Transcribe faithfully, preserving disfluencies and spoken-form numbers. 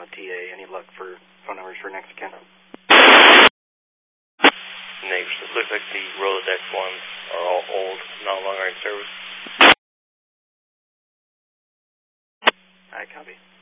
Lima T A. Any luck for phone numbers for next account? Neighbors, it looks like the Rolodex ones are all old, no longer in service. I copy.